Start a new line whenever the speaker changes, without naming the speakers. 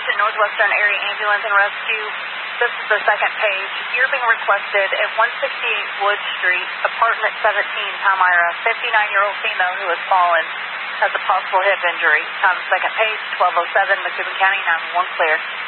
Attention Northwestern Area Ambulance and Rescue. This is the second page. You're being requested at 168 Wood Street, apartment 17, Palmyra. 59-year-old female who has fallen has a possible hip injury. Time second page, 12:07, McCoupin County, 911 clear.